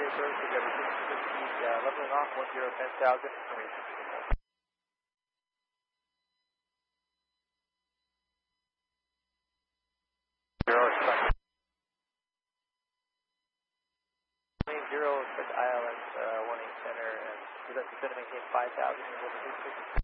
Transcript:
Approach, WC60, leveling off, 10,10,000, information. Zero, expect ILS 18 center, and we're going to maintain 5,000 over